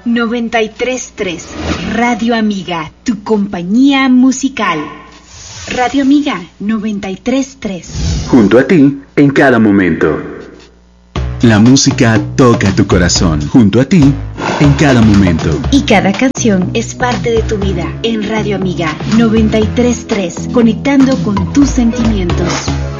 93.3 Radio Amiga, tu compañía musical. Radio Amiga 93.3. Junto a ti en cada momento. La música toca tu corazón. Junto a ti en cada momento. Y cada canción es parte de tu vida. En Radio Amiga 93.3, conectando con tus sentimientos.